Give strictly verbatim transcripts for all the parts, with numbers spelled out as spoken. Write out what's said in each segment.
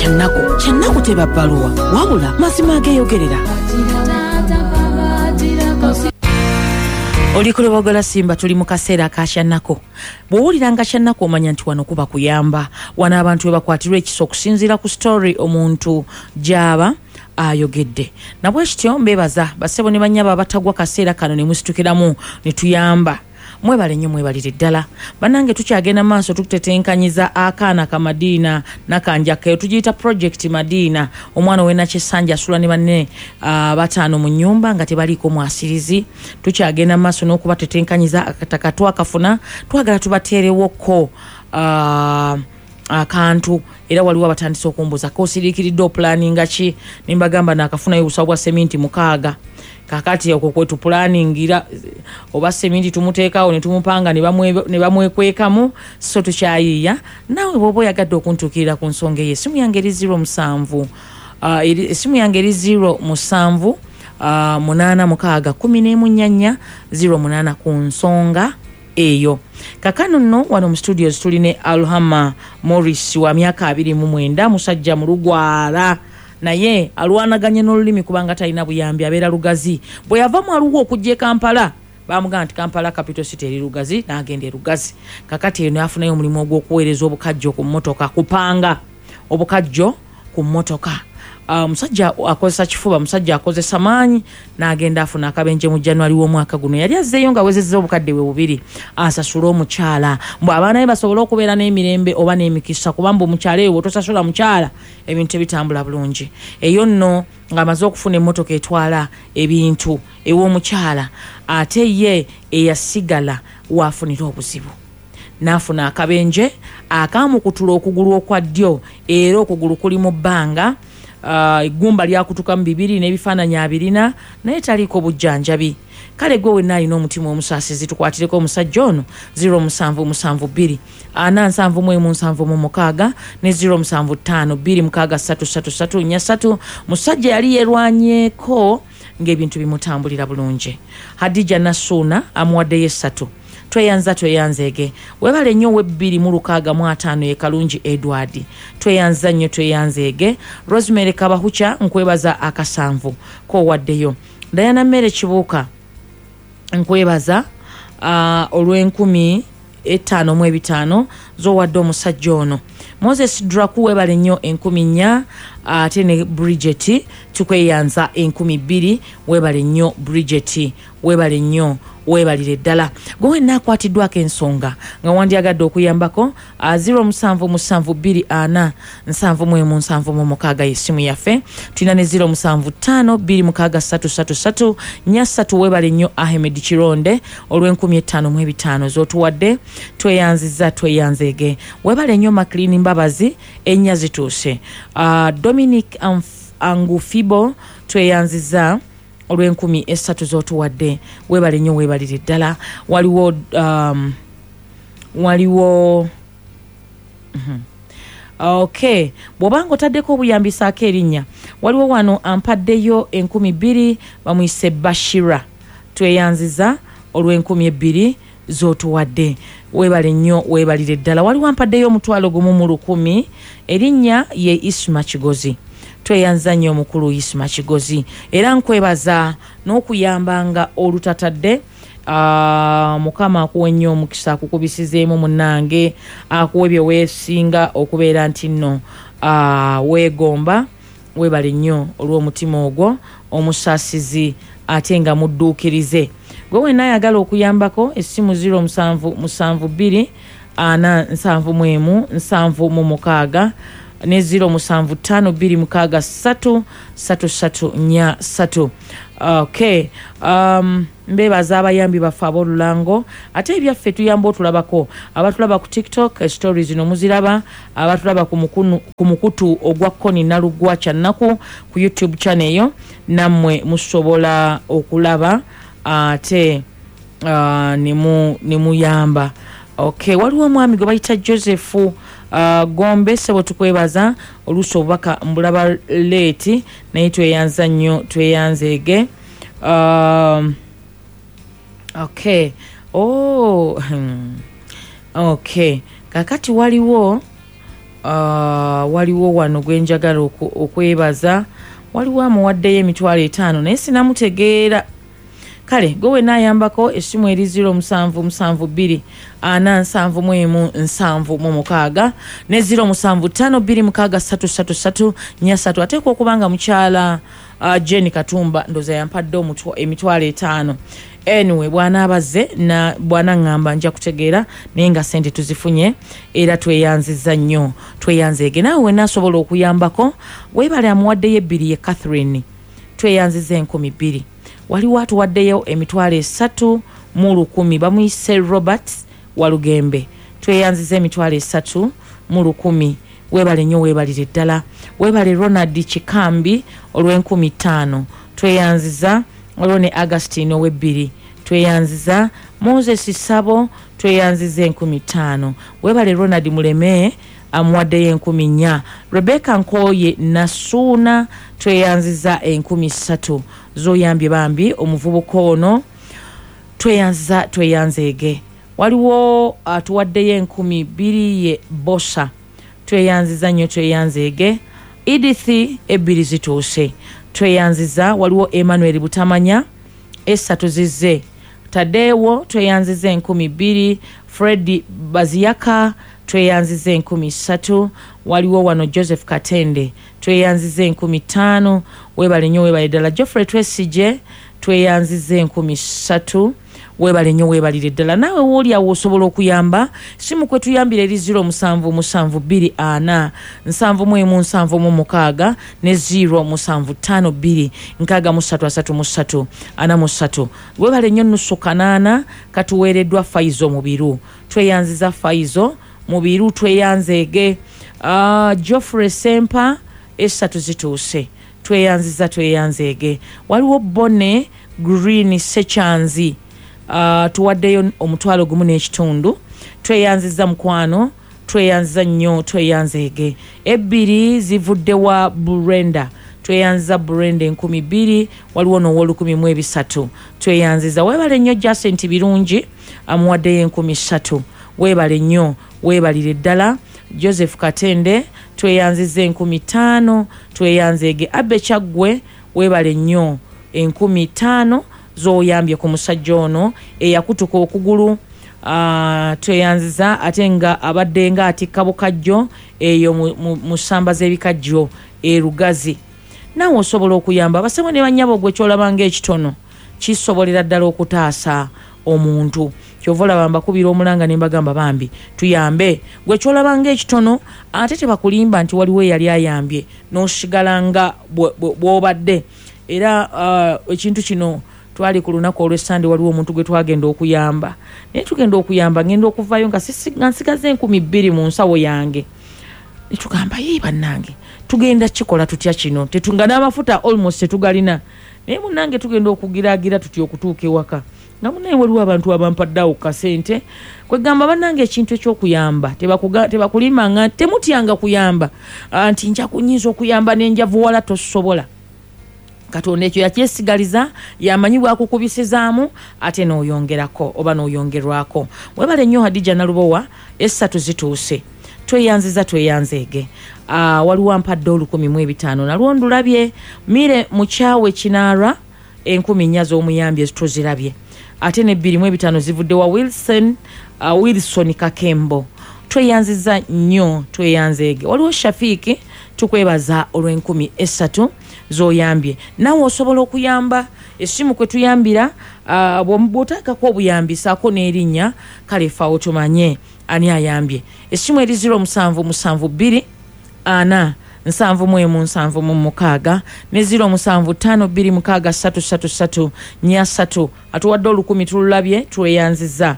Kyannako kyannako teba bbaluwa wabula mazima ageeyogerera. Oli kulobogola Simba tuli mu kaseera ka Kyannako. Bw'owulira nga Kyannako omanya nti wano kuba kuyamba wana abantu we bakwatirwa ekiso okusinziira ku story omuntu gy'aba ayogedde. Nabwe kityo mbebaza basebo ne bannyaba abatagwa kaseera kano ne musitukiramu ne tuyamba. Mwebale nnyo mwebalire ddala. Bannange tukyagenda maaso tukutetenkanyiza akaana ka Madiina Nakanjaka tugiyita project Madiina. Omwana we Nakisanja asula ne banne uh, bataano mu nnyumba nga tebaliko mwasirizi. Tukyagenda maaso n'okubatetenkanyiza akataka twakafuna twagala tubateerewoko uh, akantu era waliwo abatandise okumbuza ko siriikiridde planning ki nimbagamba nakafuna yusawa bwa seminti mukaaga kakati okwo kwetu planningira oba seminti tumuteekawo ne tumupanga ne bamwe ne bamwekwekamu so tukyayiya nawe bobo yagadde okuntukirira ku nsonga ye simu yange eri zero musanvu uh, simu yange eri zero musanvu uh, munana mukaaga kumi n'emu nnyanya zero munana ku nsonga eyo. Kakano nno wano mu studios tuline Alhama Morris wa myaka abiri mu mwenda musajja mu Lugwala naye alwanaganye n'olulimi kubanga talina buyambi abeera Lugazi. Bwe yava mu aluwo okujja Kampala bamugamba nti Kampala capital city eri Lugazi n'agenda e Lugazi. Kakati eno afunayo omulimu ogw'okuweereza obukajjo ku mmotoka kupanga obukajjo ku mmotoka. Uh, musajja akozesa kifuba musajja akozesa maanyi n'agenda afuna akabenje mu January w'omwaka guno yali azzeeyo nga wezezza obukadde bwe bubiri asasula omukyala mbu abaana be basobola okubeera n'emirembe oba n'emikisa kubanga omukyala eyo tosasula mukyala ebintu ebitambula bulungi. Eyo nno ng'amaze okufuna emmotoka etwala ebintu ew'omukyala ate ye eyasigala waafunira obuzibu n'afuna akabenje akaamukutula okugulu okwa ddyo era okugulu kuli mu bbanga. Uh, igumba lyakutuka mu bibiri n'ebifaananyi abirina naye taliko bujjanjabi. Kale gwe wenna alina omutima omusaasizi tukwatireko omusajja ono zero musanvu musanvu bbiri ana nsanvu mu emu nsanvu mu mukaaga ne zero musanvu ttaano bbiri mukaaga ssatu ssatu ssatu nnya ssatu. Musajja yali yerwanyeeko ng'ebintu bimutambulira bulungi. Hadija Nasuna amuwaddeyo essatu. Tweyanza tweyanzeege webale nnyo webbiri mu lukaaga mu ataano ye Kalungi Edward. Tweyanza nnyo tweyanzeege. Rosemary Kabahucha nkwebaza akasanvu ko waddeyo. Diana Mere Kibuuka nkwebaza uh, olw'enkumi etaano mu ebitaano zo wadde omusajja ono. Moses Draku webale nnyo enkumi nnya ate uh, ne Bridget tukweyanza enkumi bbiri webale nnyo Bridget webale nnyo webalire ddala. Gwe wenna akwatiddwako ensonga nga wandyagadde okuyambako uh, zero musanvu musanvu bbiri ana nsanvu mu emu nsanvu mu mukaaga y'essimu yaffe. Tulina ne zero musanvu ttaano bbiri mukaaga ssatu ssatu ssatu nnya ssatu webale nnyo Ahmed Kironde olw'enkumi etaano mu ebitaano z'otuwadde. Tweyanzizza tweyanzeege webale nnyo Maclean Mbabazi ennya zituuse. uh, Dominic Angufibo tweyanzizza olw'enkumi essatu z'otuwadde webale nnyo webalire ddala. Waliwo um, waliwo mm-hmm. Okay bw'obanga otaddeko obuyambisaako erinnya waliwo wano ampaddeyo enkumi bbiri bamuyise Bashira tweyanziza olw'enkumi ebbiri z'otuwadde webale nnyo webalire ddala. Waliwo ampaddeyo omutwalo gumu mu lukumi erinnya ye Isma Kigozi. Tweyanza nnyo omukulu Isma Kigozi era nkwebaza n'okuyambanga olutatadde. Uh, mukama akuwe nnyo omukisa akukubisizeemu munnange akuwe bye weesinga okubeera nti nno uh, weegomba webale nnyo olw'omutima ogwo omusaasizi ate nga mudduukirize. Gwe wenna ayagala okuyambako essimu zero musanvu musanvu bbiri ana nsanvu mu emu nsanvu mu mukaaga ne zero musanvu ttaano bbiri mukaaga ssatu ssatu ssatu nnya ssatu. Okay um, mbebaza abayambi baffe ab'olulango ate ebyaffe tuyamba otulabako abatulaba ku TikTok stories zino muziraba abatulaba ku mukunu ku mukutu ogwa Koni Nalugwa Kyannako ku YouTube channel eyo nammwe musobola okulaba ate uh, nemu nemuyamba. Okay waliwo omwami gwe bayita Joseph uh, Gombe sebo tukwebaza oluso obubaka mbulaba late naye tweyanza nnyo tweyanzeege. um, Okay oh hmm. Okay kakati waliwo uh, waliwo wano gwenjagala okwebaza waliwo amuwaddeyo emitwalo etaano naye sinamutegeera kale gwe wenayambako essimu eri zero musanvu musanvu bbiri ana nsanvu mu emu nsanvu mu mukaaga ne zero musanvu ttaano bbiri mukaaga ssatu ssatu ssatu nnya ssatu ateekwa okubanga mukyala uh, Jenny Katumba ndoza yampadde emitwalo etaano anyway bwana abaze na bwana ngamba nja kutegeera naye nga sente tuzifunye era tweyanziza nnyo tweyanzeege naawe nasobola okuyambako webale amuwaddeyo ebbiri ye Catherine tweyanziza enkumi bbiri waliwo atuwaddeyo emitwalo esatu mu lukumi bamuyise Robert Walugembe tweyanziza emitwalo esatu mu lukumi webale nnyo webalire ddala webale Ronald Kikambi olw'enkumi ttaano tweyanziza waliwo ne Agustino w'ebbiri tweyanziza Moses Sabo tweyanziza enkumi ttaano webale Ronald Muleme amuwaddeyo enkumi nnya Rebecca Nkoye Nasuuna tweyanziza enkumi ssatu zoyambye bambi omuvubuka ono tweyanziza tweyanzeege waliwo atuwaddeyo enkumi bbiri ye Bosa tweyanziza nnyo tweyanzeege Edith ebbiri zituuse tweyanziza waliwo Emmanuel Butamanya esatu zizze Tadewo tweyanziza enkumi bbiri Freddy Baziyaka tweyanziza enkumi ssatu waliwo wano Joseph Katende tweyanziza enkumi ttaano webale nnyo webale ddala Geoffrey Twesije tweyanziza enkumi ssatu webale nnyo webalire ddala naawe wooli awo osobola okuyamba simu kwe tuyambira eri zero musanvu musanvu bbiri ana nsanvu mu emu nsanvu mu mukaaga ne zero musanvu ttaano bbiri nkaaga mu ssatu asatu mu ssatu ana mu ssatu webale nnyo nnusu kanaana katuweereddwa Faizo Mubiru tweyanziza Faizo Mubiru tweyanzeege uh, Geoffrey Sempa esatu zituuse tweyanziza tweyanzeege waliwo Bone Green Sechanzi uh, tuwaddeyo omutwalo gumu n'ekitundu tweyanziza mukwano tweyanziza nnyo tweyanzeege ebbiri zivudde wa Brenda tweyanziza Brenda enkumi bbiri waliwo n'ow'olukumi mu ebisatu tweyanziza webale nnyo Jacent Birungi amuwaddeyo enkumi ssatu webale nnyo webalire ddala Joseph Katende tweyanziza enkumi ttaano tweyanzeege Abe Kyaggwe webale nnyo enkumi ttaano zoyambye ku musajja ono eyakutuka okugulu uh, tweyanziza ate nga abadde nga atikka bukajjo eyo mu ssamba z'ebikajjo erugazi naawe osobola okuyamba basebo ne bannyabo gwe kyolabanga ekitono kisobolera ddala okutaasa omuntu kyova olaba mbakubira omulanga ne mbagamba bambi tuyambe gwe kyolabanga ekitono ate tebakulimba nti waliwo eyali ayambye n'osigalanga bw'obadde era uh, ekintu kino twali ku lunaku olw'Essande waliwo omuntu gwe twagenda okuyamba naye tugenda okuyamba ngenda okuvayo nga nsigaze enkumi bbiri mu nsawo yange ne tugamba yii bannange tugenda kikola tutya kino tetunga n'amafuta almost tetugalina naye munnange tugenda okugiraagira tutya okutuuka ewaka nga munaye waliwo abantu abampaddeawo kasente kwegamba bannange ekintu ekyokuyamba tebakulimanga temutyanga kuyamba nti nja kunyinza okuyamba nenjavu wala tosobola Katonda ekyo yakyesigaliza yamanyi bwakukubisizaamu ate n'oyongerako oba n'oyongerwako webale nnyo Hadija Nalubowa essatu zituuse tweyanziza tweyanzeege uh, waliwo ampadde olukumi mu ebitaano nalwo ndulabye Mire Mukyawe Kinaara enkumi nnya z'omuyambye tuzirabye ate ne bbiri mu ebitaano zivudde wa Wilson uh, Wilson Kakembo tweyanziza nnyo tweyanzeege waliwo Shafiki tukwebaza olw'enkumi essatu zoyambye naawe osobola okuyamba essimu kwe tuyambira uh, bw'otaakako obuyambi saako n'erinnya kale faawo tumanye ani ayambye essimu eri zero musanvu musanvu bbiri ana nsanvu mu emu nsanvu mu mukaaga ne zero musanvu ttaano bbiri mukaaga ssatu ssatu ssatu nnya ssatu atuwadde olukumi tululabye tweyanziza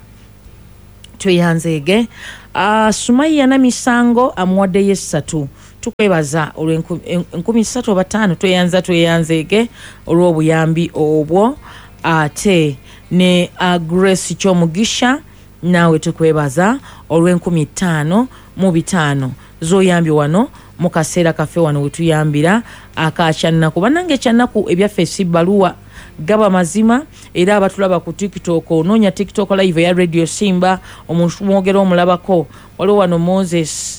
tweyanzeege uh, Sumaiya Namisango amuwaddeyo essatu tukwebaza olw'enkumi ssatu oba ttaano tweyanza tweyanzeege olw'obuyambi obwo ate ne uh, Grace Kyomugisha naawe tukwebaza olw'enkumi ttaano mu bitaano zoyambye wano mu kaseera kaffe wano wetuyambira akakyannaku bannange ekyannaku ebyaffe sibbaluwa gaba mazima era abatulaba ku TikTok onoonya TikTok live ya Radio Simba omuntu mwogera omulabako waliwo wano Moses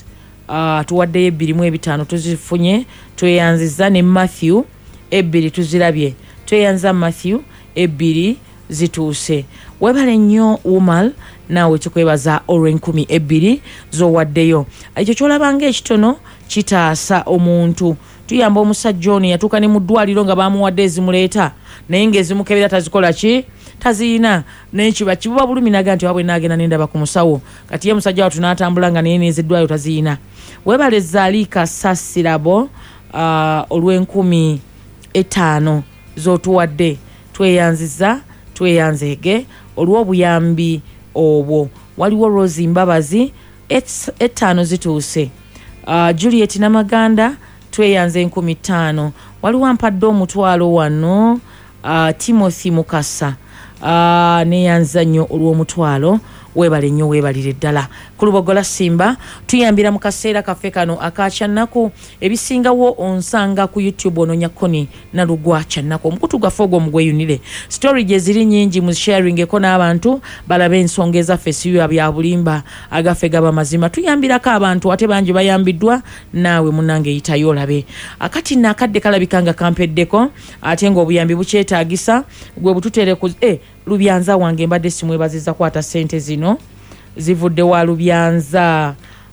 uh, tuwaddeyo ebbiri mu ebitaano tuzifunye tweyanziza ne Matthew ebbiri tuzirabye tweyanza Matthew ebbiri zituuse webale nnyo Umal naawe tukwebaza olw'enkumi ebbiri z'owaddeyo ekyo kyolabanga ekitono kitaasa omuntu tuyamba omusajja ono yatuuka ne mu ddwaliro nga bamuwadde ezimuleeta naye ng'ezimukebera tazikola ki taziyina nekiba kibuba bulumi naga nti wabwe naagenda nendaba ku musawo kati ye musajja watu n'atambula nga naye nezeddwayo taziyina webale Zalika Sasirabo uh, olw'enkumi etaano z'otuwadde tweyanziza tweyanzeege olw'obuyambi obwo waliwo Rose Mbabazi etaano zituuse uh, Juliet Namaganda tweyanze enkumi ttaano waliwo ampadde omutwalo wano uh, Timothy Mukasa uh, neyanza nnyo olw'omutwalo webale nnyo webalire ddala ku Lubogola Simba tuyambira mu kaseera kaffe kano akakyannaku ebisingawo onsanga ku YouTube ono Nyakoni na Lugwa Kyannaku omukutu gaffe ogwo mugweyunire story gye ziri nnyingi mu sharing eko n'abantu balabe ensonga ezaffe sibiba bya bulimba agaffe gaba mazima tuyambirako abantu ate bangi bayambiddwa naawe munange yitayo olabe akati nakadde kalabikanga kampeddeko ate ng'obuyambi bukyetaagisa gwe bututere ku eh Lubyanza wange mbadde simwebaziza kwata sente zino zivudde wa Lubyanza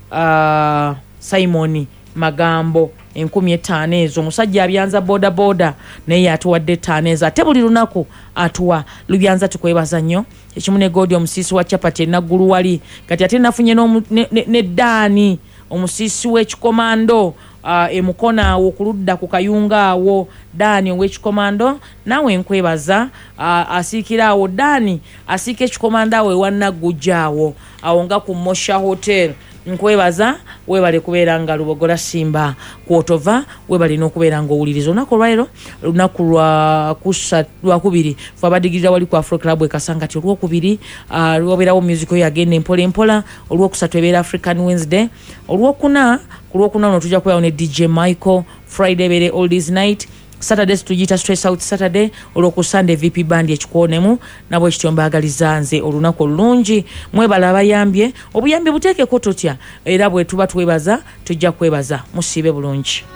uh, Simoni Magambo enkumi etaano ezo musajja abyanza boda boda naye atuwadde etaano ezo ate buli lunaku atuwa Lubyanza tukwebaza nnyo ekimu ne Godi omusisi wa chapati naggulu wali kati ate nafunye ne, ne, ne Dani omusisi w'ekikomando Uh, emukona awo kuludda ku kayunga awo Dani ow'ekikomando nawe nkwebaza uh, asiikira awo Dani asiika ekikomando awo ewannagujja awo awo nga ku Mosha Hotel nkwebaza webale kubeera nga Lubogola Simba kwotova webale n'okubeera nga owuliriza olunaku olwaleero lunaku lwa kusa lwakubiri fe abadigirira wali ku Afro Club ekasanga ti olwokubiri uh, lwobeerawo musical yagenda empola empola olwokusatu ebeera African Wednesday olwokuna ku lwokuna ono tujja kubeerawo ne D J Michael Friday ebeere Oldies Night Saturday tujita Stress Out Saturday olwoku Sunday V P band ekikuonemu nabo ekityo mbaagaliza nze olunaku olungi mwebala abayambye obuyambi buteekeko tutya era bwe tuba twebaza tujja kwebaza musiibe bulungi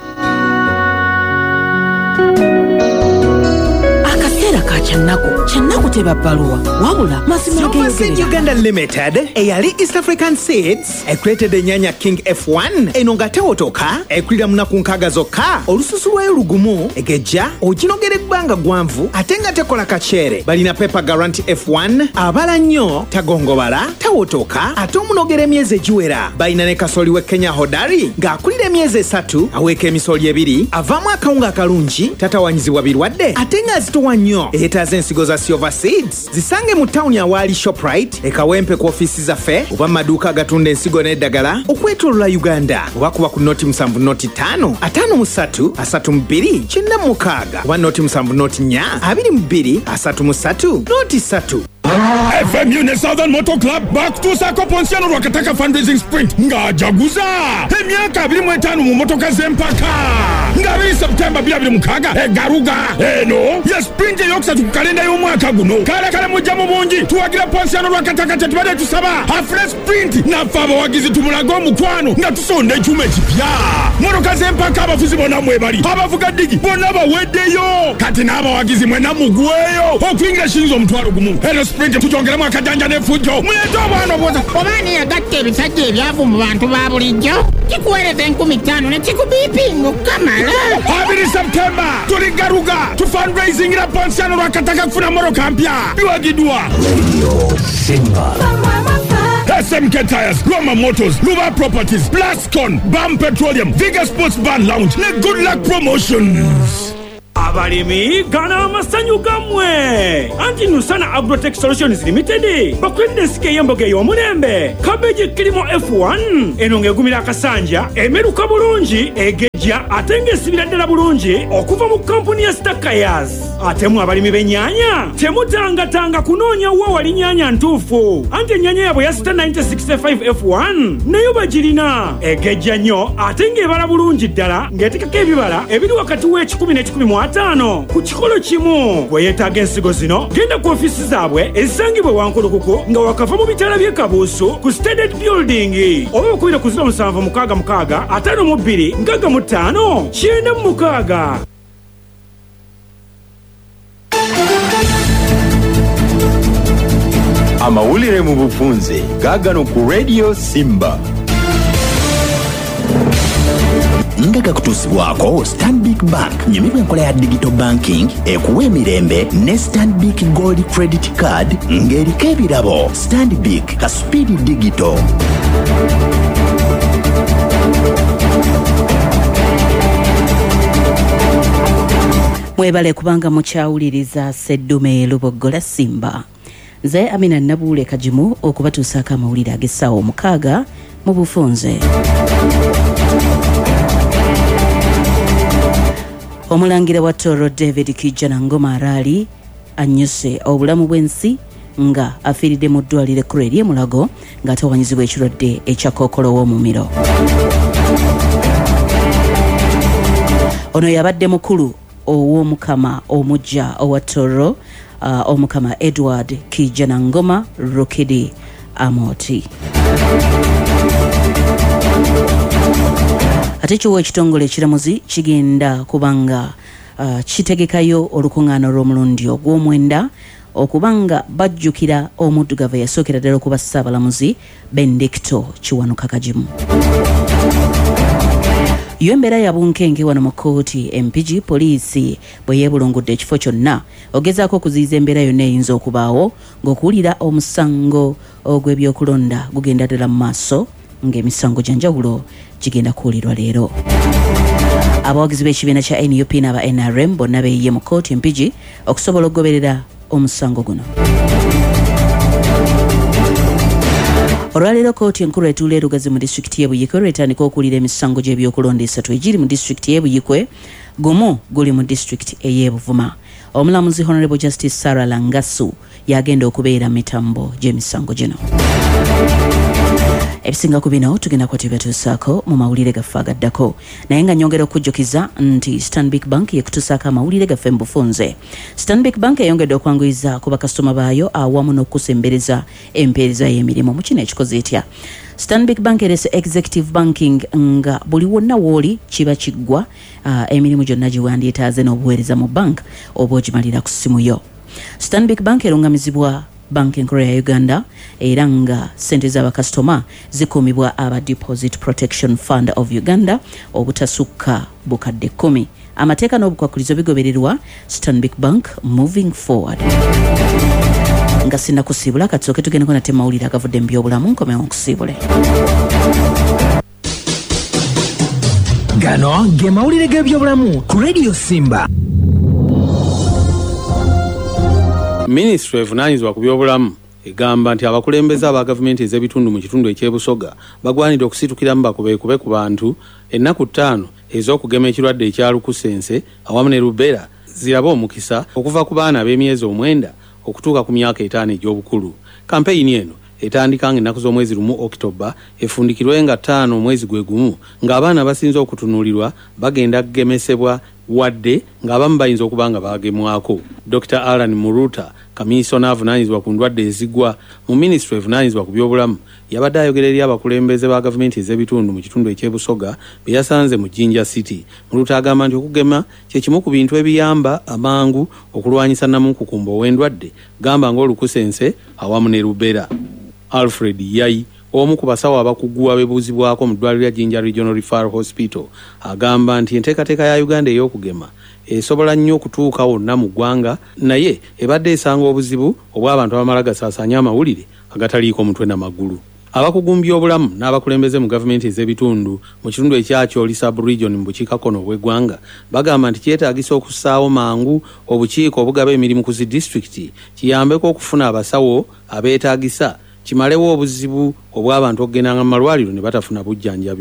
akaseera ka kyannako kyannako teba bbaluwa wabula mazima geyogerera Uganda Limited eyali East African Seeds ekulетеда ennyanya King F one eno nga tewotoka ekulira munaku nkaaga zokka olususu lwayo lugumu egejja oginogera ebbanga gwanvu ate nga tekola kaceere balina Pepper Guarantee F one abala nnyo tagongobala tawotoka ate omunogera emyezi egiwera balina ne kasooli we Kenya Hodari ng'akulira emyezi esatu aweeka emisooli ebiri avaamu akawunga akalungi tatawanyizibwa birwadde ate nga azitowa nnyo eyeetaaza ensigo za Silver Seeds zisange mu tawuni awaali Shoprite ekawempe ku ofiisi zaffe oba mu maduuka agatunda ensigo n'eddagala okwetoolola Uganda oba kuba ku noti musanvu noti ttaano ataano mu ssatu asatu mu bbiri kyenda mu mukaaga oba noti musanvu noti nnya abiri mu bbiri asatu mu ssatu noti ssatu F M U ne Southern Motor Club back to Sako Ponsiano Rwakataka fundraising sprint nga jaguza emyaka abiri mu etaano mu motoka z'empaka nga biri September abiri mu mukaaga egaruga eno ya sprint eyokusatu ku kalenda y'omwaka guno kale kale mujja mu bungi tuwagira Ponsiano Rwakataka kye tubadde tusaba afre sprint nafe abawagizi tumulaga omukwano nga tusonda ekyuma ekipya motoka z'empaka abafuzi bonna mwebali abavuga digi bonna baweddeyo kati n'abawagizi mwena mugweyo okuyingira shinzo omutwalo gumu eno sprint tujongeramu akajanja n'effujjo mulete obwana obwoza obaani yagatta ebisajja ebyavu mu bantu ba bulijjo kikuweereza enkumi ttaano ne kikubiipinga okukamala abiri September tuli garuga tu fundraisingira Ponsiano Rwakataka kufuna motoka mpya biwagiddwa S M K Tires, Roma Motors, Luba Properties, Plascon, Bam Petroleum, Viga Sports Bar Lounge, ne Good Luck Promotions. Abalimi gana amasanyu gamwe anti Nusana Agrotech Solutions Limited bakwende sike yemboge y'omulembe cabbage kirimo F one enonge gumira akasanja emeruka bulungi egeja atenge sibira ddala bulungi okuva mu kampuni ya Stakayas atemu abalimi b'ennyanya temutangatanga kunoonya wa wali nnyanya ntuufu anti ennyanya yabwe ya star ninety sixty-five F one nayo bagirina egeja nnyo atenge ebala bulungi ddala ng'etekako ebibala ebiri wakati w'ekikumi n'ekikumi mu ataano ku kikolo kimu. Weyeetaaga ensigo zino genda ku ofiisi zaabwe ezisangibwa Wankulukuku nga wakava mu bitala by'e Kabuusu ku Standard Building oba okubira ku ziro musanvu mukaaga mukaaga ataano mu bbiri nkaaga mu ttaano kyenda mu mukaaga. Amawulire mu bufunze gaagano ku Radio Simba. Nga gakutuusibwako Stanbic Bank nyumirwa enkola ya digital banking ekuwa emirembe ne Stanbic Gold Credit Card ng'eriko ebirabo. Stanbic Kaspeed Digital. Mwebale kubanga mukyawuliriza Seddume Lubogola Simba. Nze Amina Nabuule Kajimu okubatuusaako amawulire ag'essaawa omukaaga mu bufunze. Omulangira wa Toro David Kijana Ngoma Arali annyuse obulamu bw'ensi nga afiiridde mu ddwaliro ekkulu ery'e Mulago ng'atawanyizibwa ekirwadde ekya kookolo w'omumiro. Ono yabadde mukulu ow'omukama omujja owa Toro uh, omukama Edward Kijana Ngoma Rukidi Amoti. Ate kiwa ekitongole ekiramuzi kigenda kubanga uh, kitegekayo olukuŋŋaana olw'omulundi ogw'omwenda okubanga bajjukira omuddugavu yasookera ddala okuba ssaabalamuzi Benedicto Kiwanuka Kajimu. Yo embeera ya bunkenge wano mu kkooti M P G poliisi bwe yeebulungudde ekifo kyonna ogezaako okuziyiza embeera yonna eyinza okubaawo ng'okuwulira omusango ogw'ebyokulonda gugenda ddala mu maaso ng'emisango gyanjawulo gigenda kuwulirwa leero. Abawagizi b'ekibiina kya N U P n'aba N R M bonna beeyiye mu kkooti M P G okusobola okugoberera omusango guno. Olwaleero kkooti enkulu etuula e Lugazi mu disitulikiti y'e Buyikwe lwetandika okuwulira emisango gy'ebyokulonda esatu egiri mu disitulikiti y'e Buyikwe, gumu guli mu disitulikiti ey'e Buvuma. Omulamuzi Honorable Justice Sarah Langasu yagenda okubeera mitambo gy'emisango gino. Ebisinga ku bino tugenda kwatibatuusaako mu mawulire gaffe agaddako, naye nga nyongera okujjukiza nti Stanbic Bank yekutuusaako amawulire gaffe mu bufunze. Stanbic Bank eyongedde okwanguyiza ku bakasitoma baayo awamu n'okusembereza empeereza y'emirimu mu kino ekikoze etya. Stanbic Bank erese executive banking nga buli wonna w'oli kiba kiggwa uh, emirimu gyonna gye wandyetaaze n'obuweereza mu bank oba ogimalira ku ssimu yo. Stanbic Bank erungamizibwa Banki Nkulu ya Uganda era nga ssente z'abakasitoma zikuumibwa aba Deposit Protection Fund of Uganda obutasukka bukadde kkumi. Amateeka n'obukwakulizo bigobererwa Stanbic Bank moving forward. Nga sinna kusiibula katsooke tugendeko nate mawulire agavudde mu byobulamu nkomewo nkusiibule. Gano ge mawulire g'ebyobulamu ku Radio Simba. Ministry evunaanyizibwa ku byobulamu egamba nti abakulembeze aba gavumenti ez'ebitundu mu kitundu eky'ebusoga bagwanidde okusitukiramu bakubeekube ku bantu ennaku ttaano ez'okugema ekirwadde ekya lukusense awamu ne rubera zirabe omukisa okuva ku baana ab'emyezi omwenda okutuuka ku myaka etaano egy'obukulu. Kampeyini eno etandika ng'ennaku z'omwezi lumu Okitoba efundikirwe nga ttaano omwezi gwe gumu ng'abaana basinze okutunuulirwa bagenda kugemesebwa wadde ng'abamu bayinza okuba nga baagemwako. Doctor Alan Muruta, kamiisona avunaanyizibwa ku ndwadde ezigwa mu minisitule evunaanyizibwa ku byobulamu, yabadde ayogera eri abakulembeze ba gavumenti ez'ebitundu mu kitundu eky'ebusoga be yasanze mu Jinja City. Muruta agamba nti okugema kye kimu ku bintu ebiyamba amangu okulwanyisa namunkukumba ow'endwadde gamba ng'olukusense awamu ne rubera. Alfred Yai, omu ku basawo abakugu abeebuuzibwako mu ddwaliro lya Jinja Regional Referral Hospital, agamba nti enteekateeka ya Uganda ey'okugema esobola nnyo okutuuka wonna mu ggwanga naye ebadde esanga obuzibu obw'abantu abamala gasaasaanya amawulire agataliiko mutwe na magulu. Abakugu mu byobulamu n'abakulembeze mu gavumenti ez'ebitundu mu kitundu ekyakyoli sub-region mu bukiikakkono bw'eggwanga bagamba nti kyetaagisa okussaawo mangu obukiiko obugaba emirimu ku zi disitulikiti kiyambeko okufuna abasawo abeetaagisa kimalewo obuzibu obw'abantu okugendanga mu malwaliro ne batafuna bujjanjabi.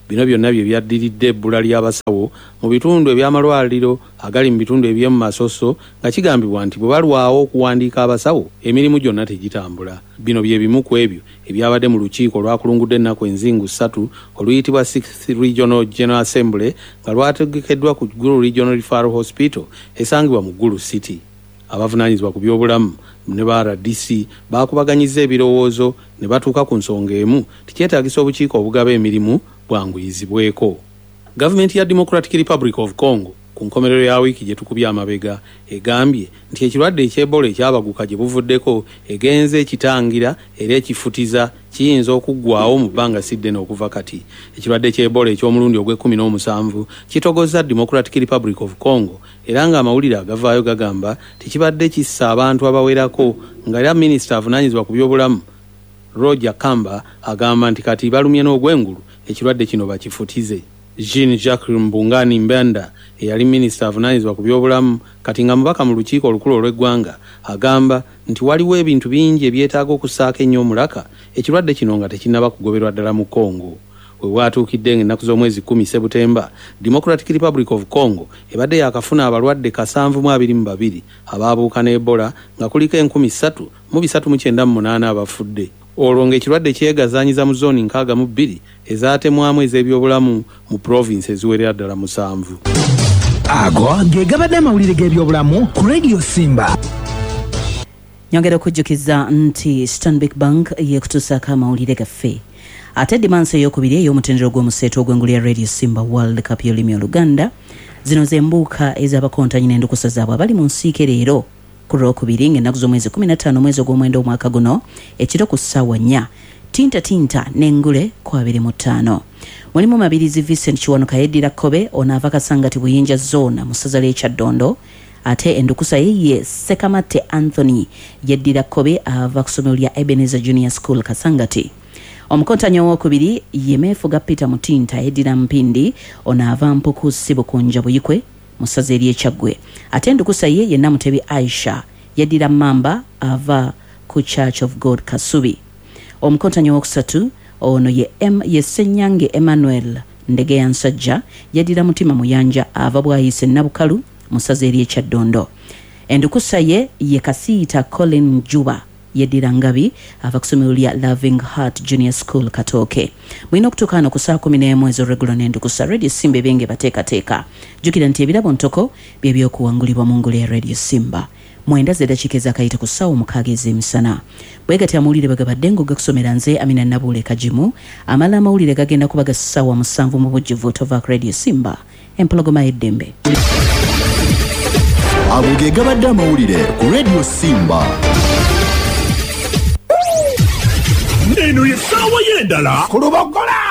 bino byonna bye byaddiridde ebbula ly'abasawo mu bitundu eby'amalwaliro agali mu bitundu eby'emu masoso nga kigambibwa nti bwe balwawo okuwandiika abasawo emirimu gyonna tegitambula. Bino bye bimu ku ebyo ebyabadde mu lukiiko lwakulungudde ennaku enzingu ssatu oluyitibwa sixth Regional General Assembly nga lwategekeddwa ku Gulu Regional Referral Hospital esangibwa mu Gulu City. Abavunaanyizibwa ku byobulamu ne ba R D C baakubaganyizza ebirowoozo ne batuuka ku nsonga emu tikyetaagisa obukiiko obugaba emirimu bwanguyizibweko. Gavumenti ya Democratic Republic of Congo ku nkomerero ya wiiki gye tukubye amabega egambye nti ekirwadde eky'Ebola ekyabaguka gye buvuddeko egenze ekitangira era ekifutiza kiyinza okuggwawo mu bbanga siddene okuva kati. Ekirwadde ky'Ebola eky'omulundi ogw'ekkumi n'omusanvu kitogozza Democratic Republic of Congo era nga amawulire agavaayo gagamba tekibadde kissa abantu abawerako nga era minisita avunaanyizibwa ku byobulamu Roger Kamba agamba nti kati balumye n'ogwengulu ekirwadde kino bakifutize. Jean-Jacques Mbungani Mbenda eyali minisita avunaanyizibwa ku byobulamu kati nga mubaka mu lukiiko olukulu olw'eggwanga agamba nti waliwo ebintu bingi ebyetaaga okussaako ennyo omulaka ekirwadde kino nga tekinnaba kugoberwa ddala mu Congo. We bwatuukidde ng'ennaku z'omwezi kkumi Sebutemba, Democratic Republic of Congo ebadde yaakafuna abalwadde kasanvu mu abiri mu babiri abaabuuka n'Ebola nga kuliko enkumi ssatu mu bisatu mu kyenda mu munaana abafudde. Olwo ng'ekirwadde kyegazaanyiza mu zooni nkaaga mu bbiri ezaatemwamu ez'ebyobulamu mu provinsi eziwerera ddala musanvu. Ago ge gabadde amawulire g'ebyobulamu ku Radio Simba. Nyongera okujjukiza nti Stanbic Bank yeekutuusaako amawulire gaffe. Ate dimansi ey'okubiri ey'omutendera gw'omuseeto ogw'engulu ya Radio Simba World Cup y'olulimi Oluganda, zino z'embuuka ez'abakontanyi n'endukusa zaabwe abali mu nsiike leero ku Lwokubiri ng'ennaku z'omwezi kumi na ttaano omwezi ogw'omwenda omwaka guno ekiro ku ssaawa nnya tinta tinta n'engule ku abiri mu ttaano. Mulimu Mabirizi Vincent Kiwanuka yeddira Kkobe onaava Kasangati Buyinja Zoona mu ssaza ly'Ekyaddondo, ate endukusa ye Sekamate Anthony yeddira Kkobe ava ku ssomero lya Ebenezer Junior School Kasangati. Omukontanyi owokubiri ye Meefuga Peter Mutinta yeddira Mpindi onaava Mpuku Sibukunja Buyikwe mu ssaza ery'Ekyaggwe, ate endukusa ye ye Namutebi Aisha yeddira Mamba ava ku Church of God Kasubi. Omukontanyi owokusatu ono ye M ye Ssenyange Emmanuel Ndegeya Nsajja yeddira Mutima Muyanja ava Bwayise Nabukalu mu ssaza ery'Ekyaddondo. Endukusa ye ye Kasiita Colin Juba yeddira Ngabi ava ku ssomero lya Loving Heart Junior School Katooke. Mulina okutuuka hano ku saa kumi n'emu ez'olwegulo n'endukusa Radio Simba ebenge bateekateeka. Jjukira nti ebirabo ntoko bye by'okuwangulibwa mu ngulu ya Radio Simba. Mwenda z'eddakiika ez'akayita ku ssaawa omukaaga ez'emisana. Bwegatya amawulire bagabadde ng'ogakusomera nze Amina Nabuule Kajimu. Amala amawulire gagenda kuba ga ssaawa musanvu mu bujjuvu Tovac Radio Simba. Empologoma y'eddembe. Ago ge gabadde amawulire ku Radio Simba. Eno ye ssaawa y'endala ku Lubogola.